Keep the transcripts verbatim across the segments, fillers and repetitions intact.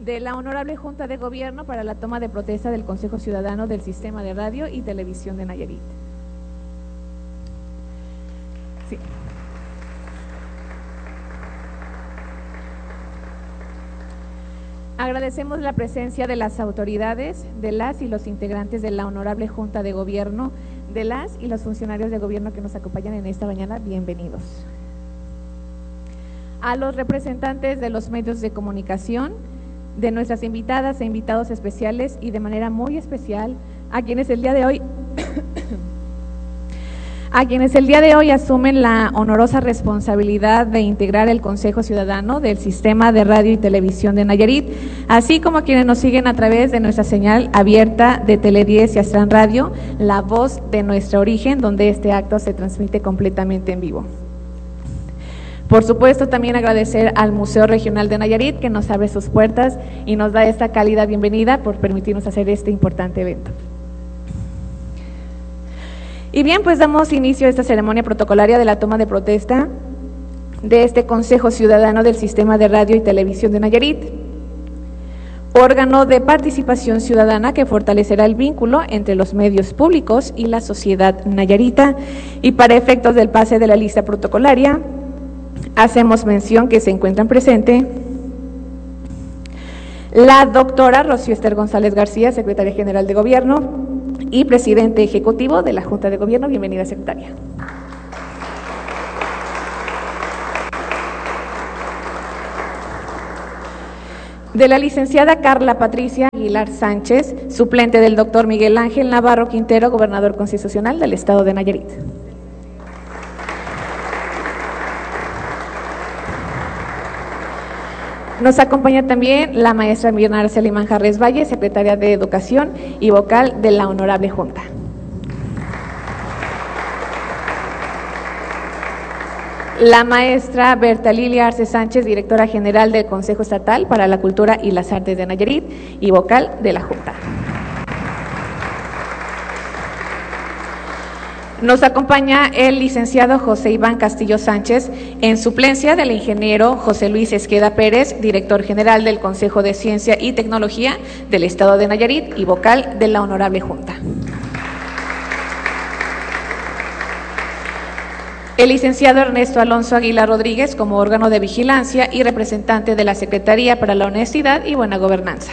de la Honorable Junta de Gobierno para la toma de protesta del Consejo Ciudadano del Sistema de Radio y Televisión de Nayarit. Sí. Agradecemos la presencia de las autoridades, de las y los integrantes de la Honorable Junta de Gobierno, de las y los funcionarios de gobierno que nos acompañan en esta mañana. Bienvenidos. A los representantes de los medios de comunicación, de nuestras invitadas e invitados especiales y de manera muy especial a quienes el día de hoy a quienes el día de hoy asumen la honorosa responsabilidad de integrar el Consejo Ciudadano del Sistema de Radio y Televisión de Nayarit, así como a quienes nos siguen a través de nuestra señal abierta de Tele diez y Astran Radio, la voz de nuestro origen, donde este acto se transmite completamente en vivo. Por supuesto, también agradecer al Museo Regional de Nayarit, que nos abre sus puertas y nos da esta cálida bienvenida por permitirnos hacer este importante evento. Y bien, pues damos inicio a esta ceremonia protocolaria de la toma de protesta de este Consejo Ciudadano del Sistema de Radio y Televisión de Nayarit, órgano de participación ciudadana que fortalecerá el vínculo entre los medios públicos y la sociedad nayarita. Y para efectos del pase de la lista protocolaria, hacemos mención que se encuentran presentes la doctora Rocío Ester González García, secretaria general de Gobierno y presidente ejecutivo de la Junta de Gobierno. Bienvenida, secretaria. De la licenciada Carla Patricia Aguilar Sánchez, suplente del doctor Miguel Ángel Navarro Quintero, gobernador constitucional del estado de Nayarit. Nos acompaña también la maestra Mirna Araceli Manjarres Valle, secretaria de Educación y vocal de la Honorable Junta. La maestra Berta Lilia Arce Sánchez, directora general del Consejo Estatal para la Cultura y las Artes de Nayarit y vocal de la Junta. Nos acompaña el licenciado José Iván Castillo Sánchez, en suplencia del ingeniero José Luis Esqueda Pérez, director general del Consejo de Ciencia y Tecnología del Estado de Nayarit y vocal de la Honorable Junta. El licenciado Ernesto Alonso Aguilar Rodríguez, como órgano de vigilancia y representante de la Secretaría para la Honestidad y Buena Gobernanza.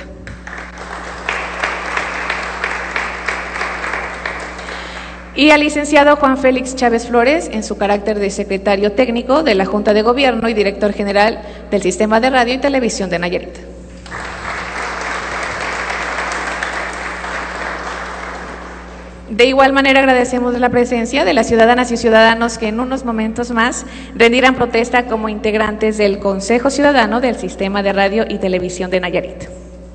Y al licenciado Juan Félix Chávez Flores, en su carácter de secretario técnico de la Junta de Gobierno y director general del Sistema de Radio y Televisión de Nayarit. De igual manera, agradecemos la presencia de las ciudadanas y ciudadanos que en unos momentos más rendirán protesta como integrantes del Consejo Ciudadano del Sistema de Radio y Televisión de Nayarit.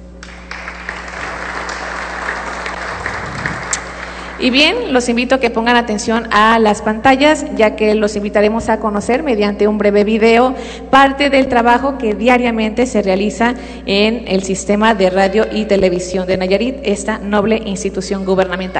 Y bien, los invito a que pongan atención a las pantallas, ya que los invitaremos a conocer mediante un breve video parte del trabajo que diariamente se realiza en el Sistema de Radio y Televisión de Nayarit, esta noble institución gubernamental.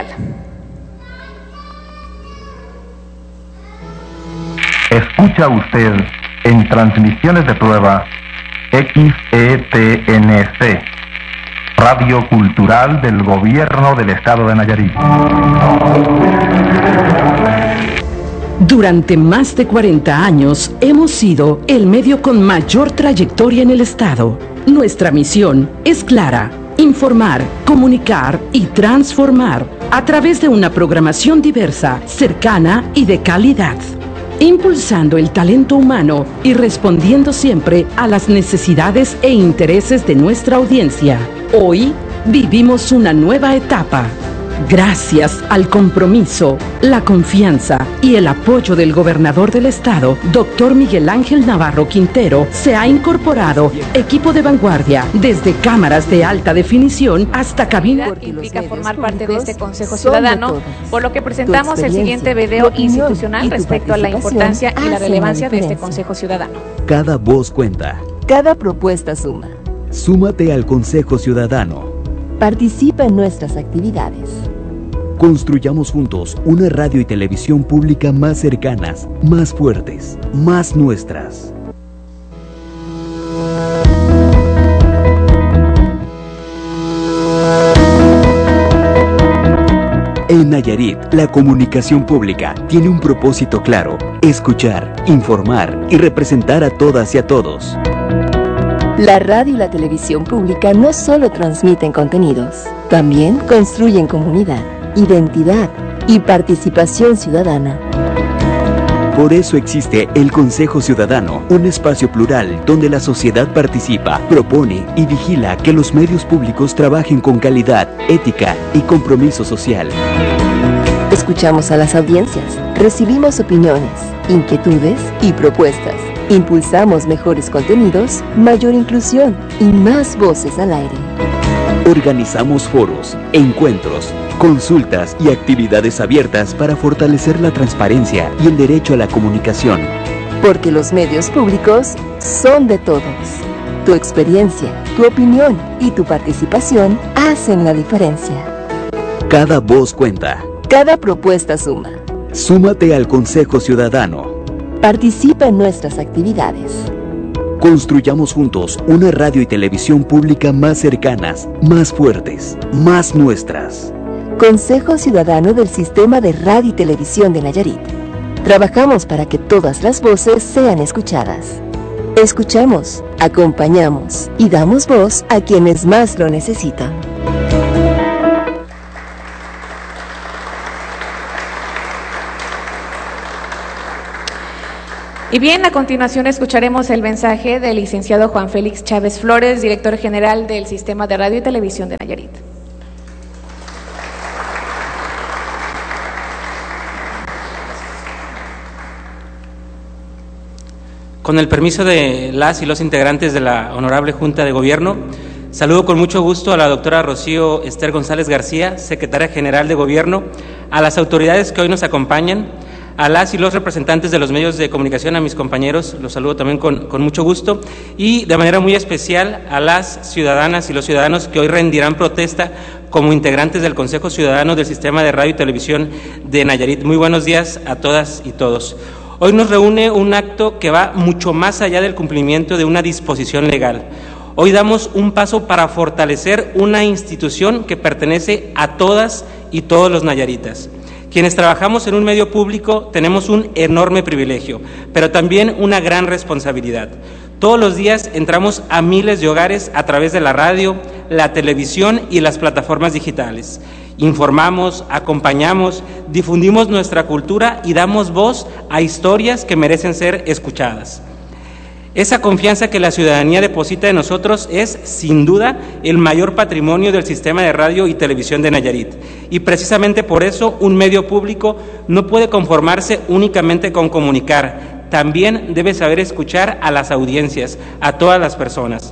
Escucha usted en transmisiones de prueba X E T N C. Radio Cultural del Gobierno del Estado de Nayarit. Durante más de cuarenta años hemos sido el medio con mayor trayectoria en el Estado. Nuestra misión es clara: informar, comunicar y transformar a través de una programación diversa, cercana y de calidad, impulsando el talento humano y respondiendo siempre a las necesidades e intereses de nuestra audiencia. Hoy vivimos una nueva etapa. Gracias al compromiso, la confianza y el apoyo del gobernador del estado, doctor Miguel Ángel Navarro Quintero, se ha incorporado equipo de vanguardia, desde cámaras de alta definición hasta cabinas. Implica formar parte de este Consejo Ciudadano, por lo que presentamos el siguiente video institucional respecto a la importancia y la relevancia de este Consejo Ciudadano. Cada voz cuenta. Cada propuesta suma. Súmate al Consejo Ciudadano. Participa en nuestras actividades. Construyamos juntos una radio y televisión pública más cercanas, más fuertes, más nuestras. Nayarit, la comunicación pública tiene un propósito claro: escuchar, informar y representar a todas y a todos. La radio y la televisión pública no solo transmiten contenidos, también construyen comunidad, identidad y participación ciudadana. Por eso existe el Consejo Ciudadano, un espacio plural donde la sociedad participa, propone y vigila que los medios públicos trabajen con calidad, ética y compromiso social. Escuchamos a las audiencias, recibimos opiniones, inquietudes y propuestas. Impulsamos mejores contenidos, mayor inclusión y más voces al aire. Organizamos foros, encuentros, consultas y actividades abiertas para fortalecer la transparencia y el derecho a la comunicación. Porque los medios públicos son de todos. Tu experiencia, tu opinión y tu participación hacen la diferencia. Cada voz cuenta. Cada propuesta suma. Súmate al Consejo Ciudadano. Participa en nuestras actividades. Construyamos juntos una radio y televisión pública más cercanas, más fuertes, más nuestras. Consejo Ciudadano del Sistema de Radio y Televisión de Nayarit. Trabajamos para que todas las voces sean escuchadas. Escuchamos, acompañamos y damos voz a quienes más lo necesitan. Y bien, a continuación escucharemos el mensaje del licenciado Juan Félix Chávez Flores, director general del Sistema de Radio y Televisión de Nayarit. Con el permiso de las y los integrantes de la Honorable Junta de Gobierno, saludo con mucho gusto a la doctora Rocío Esther González García, secretaria general de Gobierno, a las autoridades que hoy nos acompañan, a las y los representantes de los medios de comunicación, a mis compañeros, los saludo también con, con mucho gusto, y de manera muy especial a las ciudadanas y los ciudadanos que hoy rendirán protesta como integrantes del Consejo Ciudadano del Sistema de Radio y Televisión de Nayarit. Muy buenos días a todas y todos. Hoy nos reúne un acto que va mucho más allá del cumplimiento de una disposición legal. Hoy damos un paso para fortalecer una institución que pertenece a todas y todos los nayaritas. Quienes trabajamos en un medio público tenemos un enorme privilegio, pero también una gran responsabilidad. Todos los días entramos a miles de hogares a través de la radio, la televisión y las plataformas digitales. Informamos, acompañamos, difundimos nuestra cultura y damos voz a historias que merecen ser escuchadas. Esa confianza que la ciudadanía deposita en nosotros es, sin duda, el mayor patrimonio del Sistema de Radio y Televisión de Nayarit. Y precisamente por eso, un medio público no puede conformarse únicamente con comunicar. También debe saber escuchar a las audiencias, a todas las personas.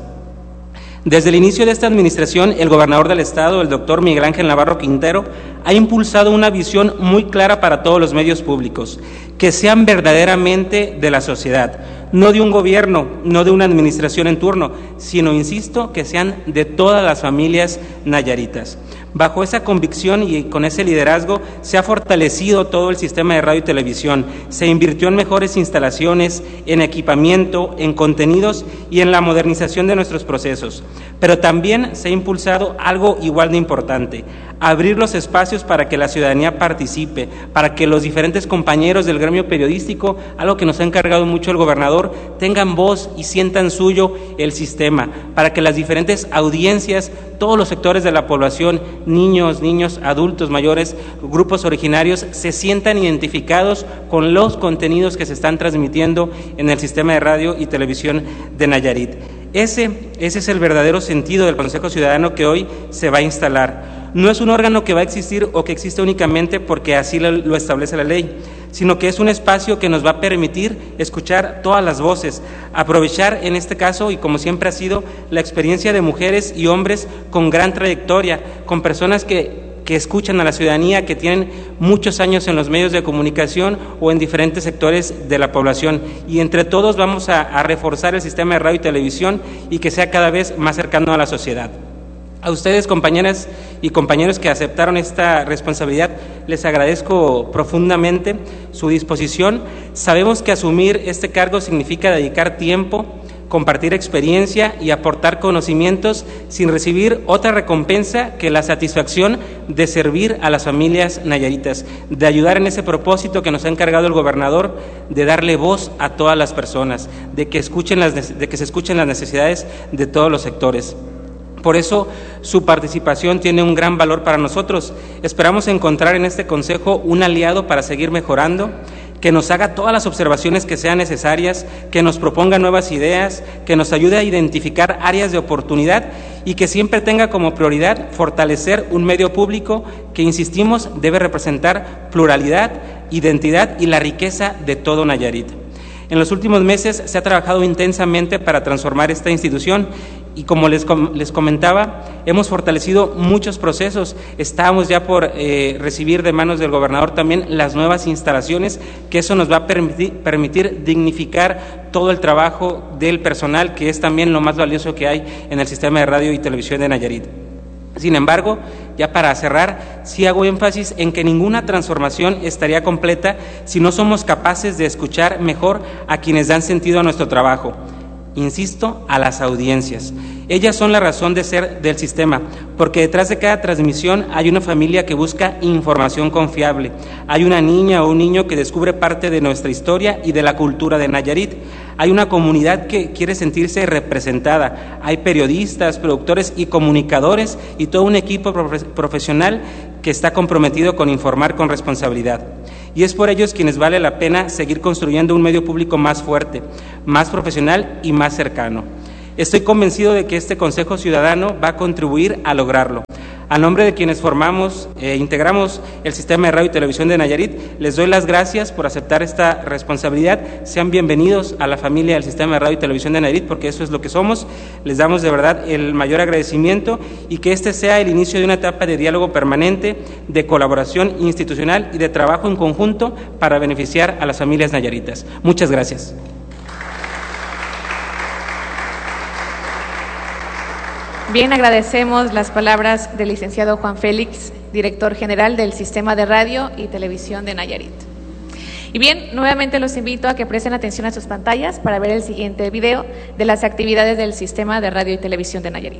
Desde el inicio de esta administración, el gobernador del estado, el doctor Miguel Ángel Navarro Quintero, ha impulsado una visión muy clara para todos los medios públicos, que sean verdaderamente de la sociedad, no de un gobierno, no de una administración en turno, sino, insisto, que sean de todas las familias nayaritas. Bajo esa convicción y con ese liderazgo se ha fortalecido todo el sistema de radio y televisión, se invirtió en mejores instalaciones, en equipamiento, en contenidos y en la modernización de nuestros procesos. Pero también se ha impulsado algo igual de importante: abrir los espacios para que la ciudadanía participe, para que los diferentes compañeros del gremio periodístico, algo que nos ha encargado mucho el gobernador, tengan voz y sientan suyo el sistema, para que las diferentes audiencias, todos los sectores de la población, niños, niños, adultos, mayores, grupos originarios, se sientan identificados con los contenidos que se están transmitiendo en el sistema de radio y televisión de Nayarit. Ese, ese es el verdadero sentido del Consejo Ciudadano que hoy se va a instalar. No es un órgano que va a existir o que existe únicamente porque así lo, lo establece la ley, sino que es un espacio que nos va a permitir escuchar todas las voces, aprovechar en este caso, y como siempre ha sido, la experiencia de mujeres y hombres con gran trayectoria, con personas que que escuchan a la ciudadanía, que tienen muchos años en los medios de comunicación o en diferentes sectores de la población, y entre todos vamos a, a reforzar el sistema de radio y televisión y que sea cada vez más cercano a la sociedad. A ustedes, compañeras y compañeros que aceptaron esta responsabilidad, les agradezco profundamente su disposición. Sabemos que asumir este cargo significa dedicar tiempo, compartir experiencia y aportar conocimientos sin recibir otra recompensa que la satisfacción de servir a las familias nayaritas, de ayudar en ese propósito que nos ha encargado el gobernador, de darle voz a todas las personas, de que escuchen las, de que se escuchen las necesidades de todos los sectores. Por eso su participación tiene un gran valor para nosotros. Esperamos encontrar en este consejo un aliado para seguir mejorando, que nos haga todas las observaciones que sean necesarias, que nos proponga nuevas ideas, que nos ayude a identificar áreas de oportunidad y que siempre tenga como prioridad fortalecer un medio público que, insistimos, debe representar pluralidad, identidad y la riqueza de todo Nayarit. En los últimos meses se ha trabajado intensamente para transformar esta institución y, como les, com les comentaba, hemos fortalecido muchos procesos. Estamos ya por eh, recibir de manos del gobernador también las nuevas instalaciones, que eso nos va a permitir, permitir dignificar todo el trabajo del personal, que es también lo más valioso que hay en el sistema de radio y televisión de Nayarit. Sin embargo, ya para cerrar, sí hago énfasis en que ninguna transformación estaría completa si no somos capaces de escuchar mejor a quienes dan sentido a nuestro trabajo. Insisto, a las audiencias. Ellas son la razón de ser del sistema, porque detrás de cada transmisión hay una familia que busca información confiable. Hay una niña o un niño que descubre parte de nuestra historia y de la cultura de Nayarit. Hay una comunidad que quiere sentirse representada. Hay periodistas, productores y comunicadores y todo un equipo profe- profesional que está comprometido con informar con responsabilidad. Y es por ellos quienes vale la pena seguir construyendo un medio público más fuerte, más profesional y más cercano. Estoy convencido de que este Consejo Ciudadano va a contribuir a lograrlo. A nombre de quienes formamos e integramos el sistema de radio y televisión de Nayarit, les doy las gracias por aceptar esta responsabilidad. Sean bienvenidos a la familia del sistema de radio y televisión de Nayarit, porque eso es lo que somos. Les damos de verdad el mayor agradecimiento y que este sea el inicio de una etapa de diálogo permanente, de colaboración institucional y de trabajo en conjunto para beneficiar a las familias nayaritas. Muchas gracias. Bien, agradecemos las palabras del licenciado Juan Félix, director general del Sistema de Radio y Televisión de Nayarit. Y bien, nuevamente los invito a que presten atención a sus pantallas para ver el siguiente video de las actividades del Sistema de Radio y Televisión de Nayarit.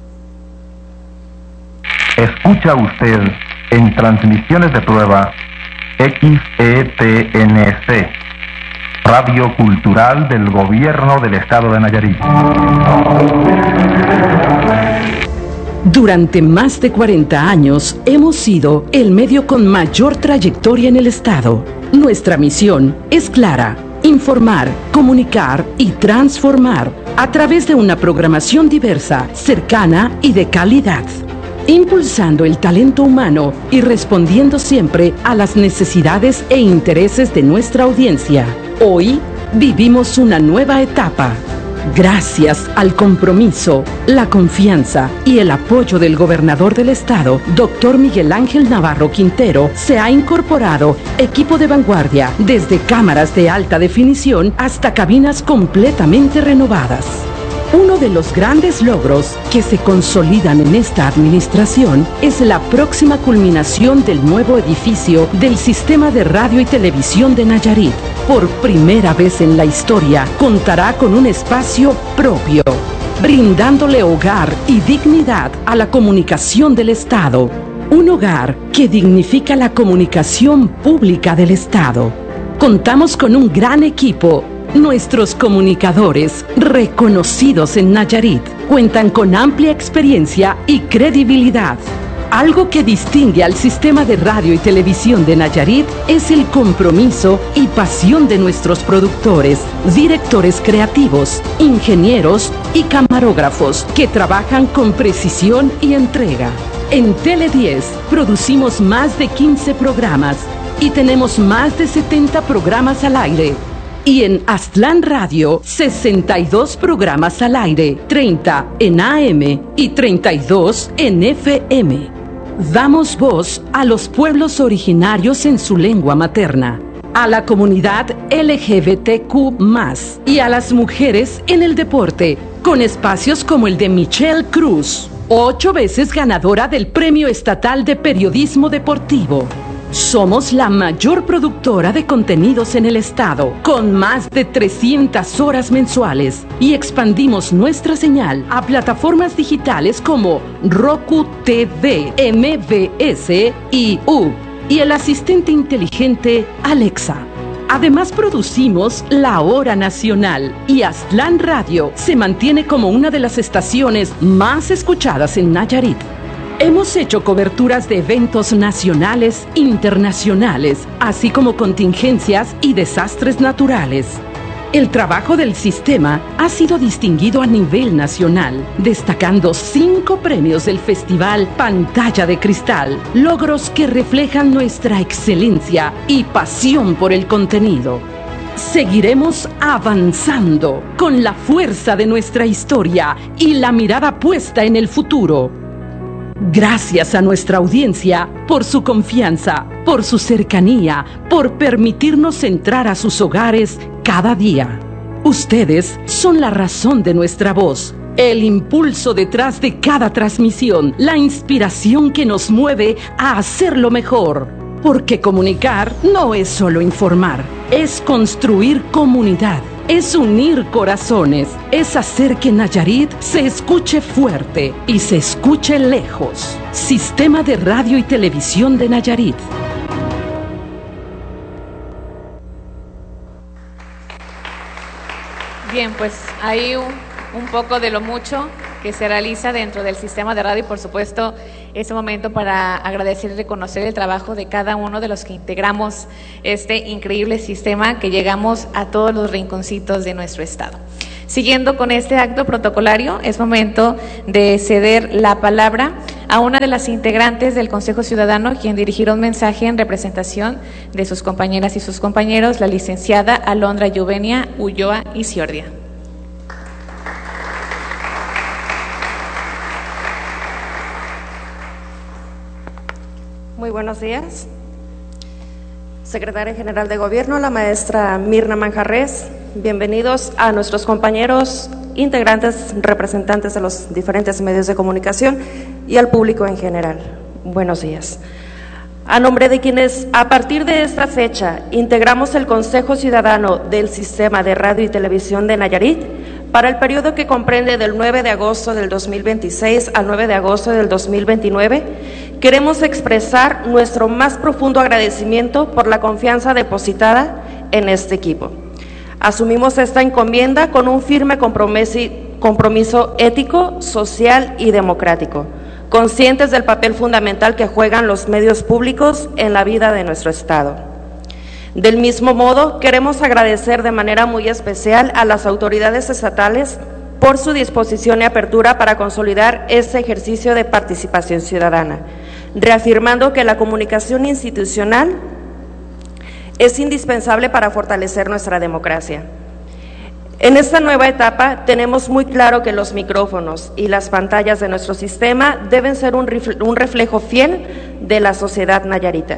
Escucha usted en transmisiones de prueba X E T N C, Radio Cultural del Gobierno del Estado de Nayarit. Durante más de cuarenta años hemos sido el medio con mayor trayectoria en el Estado. Nuestra misión es clara: informar, comunicar y transformar a través de una programación diversa, cercana y de calidad, impulsando el talento humano y respondiendo siempre a las necesidades e intereses de nuestra audiencia. Hoy vivimos una nueva etapa. Gracias al compromiso, la confianza y el apoyo del gobernador del estado, doctor Miguel Ángel Navarro Quintero, se ha incorporado equipo de vanguardia, desde cámaras de alta definición hasta cabinas completamente renovadas. Uno de los grandes logros que se consolidan en esta administración es la próxima culminación del nuevo edificio del Sistema de Radio y Televisión de Nayarit. Por primera vez en la historia, contará con un espacio propio, brindándole hogar y dignidad a la comunicación del Estado. Un hogar que dignifica la comunicación pública del Estado. Contamos con un gran equipo. Nuestros comunicadores, reconocidos en Nayarit, cuentan con amplia experiencia y credibilidad. Algo que distingue al Sistema de Radio y Televisión de Nayarit es el compromiso y pasión de nuestros productores, directores creativos, ingenieros y camarógrafos que trabajan con precisión y entrega. En Tele diez producimos más de quince programas y tenemos más de setenta programas al aire. Y en Aztlán Radio, sesenta y dos programas al aire, treinta en A M y treinta y dos en F M. Damos voz a los pueblos originarios en su lengua materna, a la comunidad L G B T Q más, y a las mujeres en el deporte, con espacios como el de Michelle Cruz, ocho veces ganadora del Premio Estatal de Periodismo Deportivo. Somos la mayor productora de contenidos en el estado, con más de trescientas horas mensuales, y expandimos nuestra señal a plataformas digitales como Roku T V, M V S y U, y el asistente inteligente Alexa. Además producimos La Hora Nacional, y Aztlán Radio se mantiene como una de las estaciones más escuchadas en Nayarit. Hemos hecho coberturas de eventos nacionales, internacionales, así como contingencias y desastres naturales. El trabajo del sistema ha sido distinguido a nivel nacional, destacando cinco premios del Festival Pantalla de Cristal, logros que reflejan nuestra excelencia y pasión por el contenido. Seguiremos avanzando con la fuerza de nuestra historia y la mirada puesta en el futuro. Gracias a nuestra audiencia por su confianza, por su cercanía, por permitirnos entrar a sus hogares cada día. Ustedes son la razón de nuestra voz, el impulso detrás de cada transmisión, la inspiración que nos mueve a hacerlo mejor. Porque comunicar no es solo informar, es construir comunidad. Es unir corazones, es hacer que Nayarit se escuche fuerte y se escuche lejos. Sistema de Radio y Televisión de Nayarit. Bien, pues hay un, un poco de lo mucho que se realiza dentro del sistema de radio y por supuesto este momento para agradecer y reconocer el trabajo de cada uno de los que integramos este increíble sistema que llegamos a todos los rinconcitos de nuestro estado. Siguiendo con este acto protocolario, es momento de ceder la palabra a una de las integrantes del Consejo Ciudadano, quien dirigirá un mensaje en representación de sus compañeras y sus compañeros, la licenciada Alondra Lluvenia Ulloa Isiordia. Muy buenos días. Secretaria General de Gobierno, la maestra Mirna Manjarres, bienvenidos a nuestros compañeros integrantes, representantes de los diferentes medios de comunicación y al público en general. Buenos días. A nombre de quienes a partir de esta fecha integramos el Consejo Ciudadano del Sistema de Radio y Televisión de Nayarit, para el periodo que comprende del nueve de agosto del dos mil veintiséis al nueve de agosto del dos mil veintinueve, queremos expresar nuestro más profundo agradecimiento por la confianza depositada en este equipo. Asumimos esta encomienda con un firme compromiso ético, social y democrático, conscientes del papel fundamental que juegan los medios públicos en la vida de nuestro Estado. Del mismo modo, queremos agradecer de manera muy especial a las autoridades estatales por su disposición y apertura para consolidar este ejercicio de participación ciudadana, reafirmando que la comunicación institucional es indispensable para fortalecer nuestra democracia. En esta nueva etapa tenemos muy claro que los micrófonos y las pantallas de nuestro sistema deben ser un reflejo fiel de la sociedad nayarita.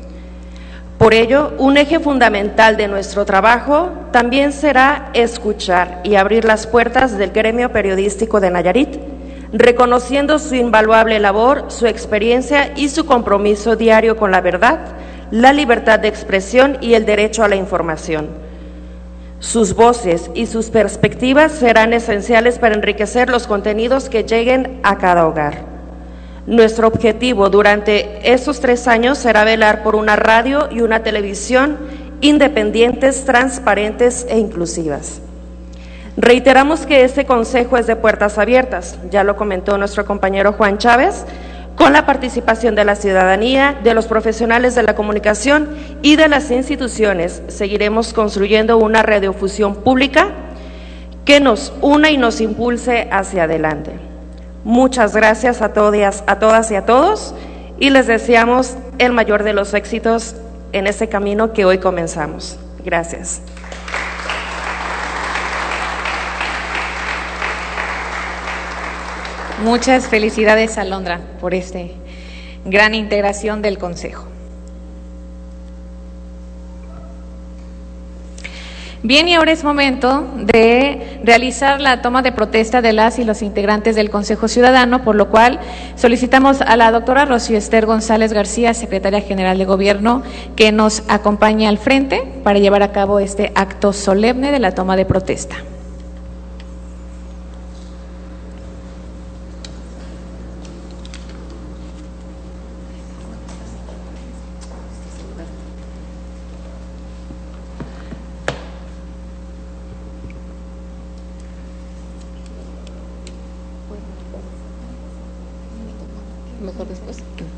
Por ello, un eje fundamental de nuestro trabajo también será escuchar y abrir las puertas del gremio periodístico de Nayarit, reconociendo su invaluable labor, su experiencia y su compromiso diario con la verdad, la libertad de expresión y el derecho a la información. Sus voces y sus perspectivas serán esenciales para enriquecer los contenidos que lleguen a cada hogar. Nuestro objetivo durante estos tres años será velar por una radio y una televisión independientes, transparentes e inclusivas. Reiteramos que este consejo es de puertas abiertas, ya lo comentó nuestro compañero Juan Chávez, con la participación de la ciudadanía, de los profesionales de la comunicación y de las instituciones. Seguiremos construyendo una radiofusión pública que nos una y nos impulse hacia adelante. Muchas gracias a todas, a todas y a todos, y les deseamos el mayor de los éxitos en este camino que hoy comenzamos. Gracias. Muchas felicidades, Alondra, por esta gran integración del Consejo. Bien, y ahora es momento de realizar la toma de protesta de las y los integrantes del Consejo Ciudadano, por lo cual solicitamos a la doctora Rocío Ester González García, secretaria general de Gobierno, que nos acompañe al frente para llevar a cabo este acto solemne de la toma de protesta. Mejor después.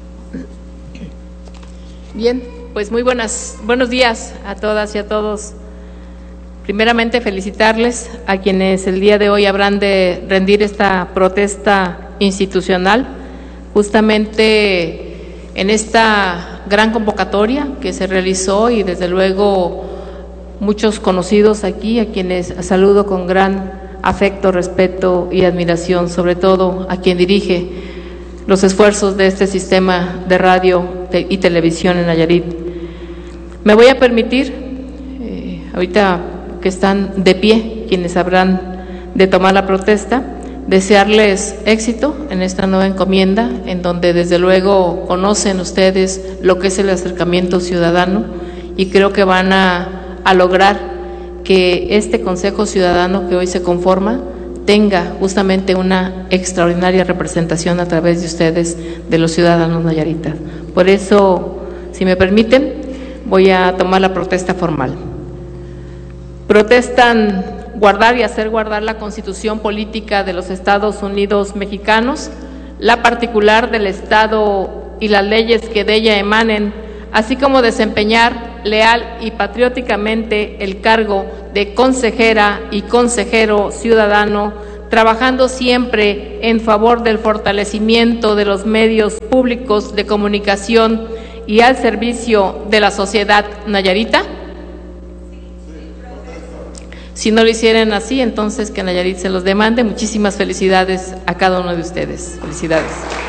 Bien, pues muy buenas, buenos días a todas y a todos. Primeramente felicitarles a quienes el día de hoy habrán de rendir esta protesta institucional, justamente en esta gran convocatoria que se realizó, y desde luego muchos conocidos aquí, a quienes saludo con gran afecto, respeto y admiración, sobre todo a quien dirige los esfuerzos de este sistema de radio y televisión en Nayarit. Me voy a permitir, eh, ahorita que están de pie quienes habrán de tomar la protesta, desearles éxito en esta nueva encomienda, en donde desde luego conocen ustedes lo que es el acercamiento ciudadano, y creo que van a, a lograr que este Consejo Ciudadano que hoy se conforma tenga justamente una extraordinaria representación a través de ustedes, de los ciudadanos nayaritas. Por eso, si me permiten, voy a tomar la protesta formal. Protestan guardar y hacer guardar la Constitución Política de los Estados Unidos Mexicanos, la particular del Estado y las leyes que de ella emanen, así como desempeñar leal y patrióticamente el cargo de consejera y consejero ciudadano, trabajando siempre en favor del fortalecimiento de los medios públicos de comunicación y al servicio de la sociedad nayarita. Si no lo hicieran así, entonces que Nayarit se los demande. Muchísimas felicidades a cada uno de ustedes. Felicidades.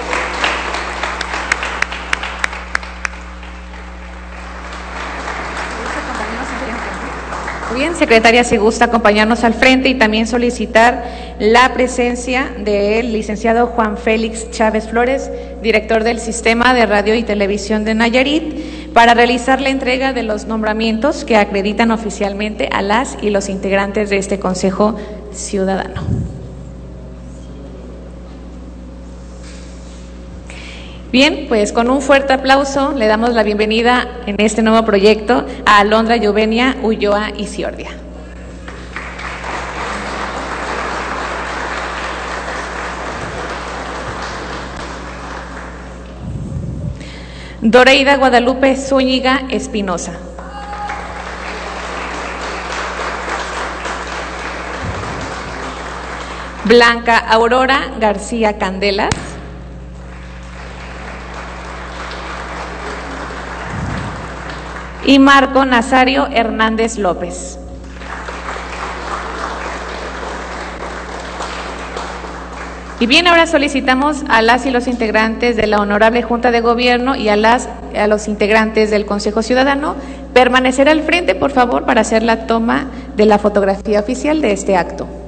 Bien, secretaria, si gusta acompañarnos al frente, y también solicitar la presencia del licenciado Juan Félix Chávez Flores, director del Sistema de Radio y Televisión de Nayarit, para realizar la entrega de los nombramientos que acreditan oficialmente a las y los integrantes de este Consejo Ciudadano. Bien, pues con un fuerte aplauso le damos la bienvenida en este nuevo proyecto a Alondra Yovenia Ulloa Isiordia. Doreida Guadalupe Zúñiga Espinosa. Blanca Aurora García Candelas. Y Marco Nazario Hernández López. Y bien, ahora solicitamos a las y los integrantes de la Honorable Junta de Gobierno y a las a los integrantes del Consejo Ciudadano permanecer al frente, por favor, para hacer la toma de la fotografía oficial de este acto.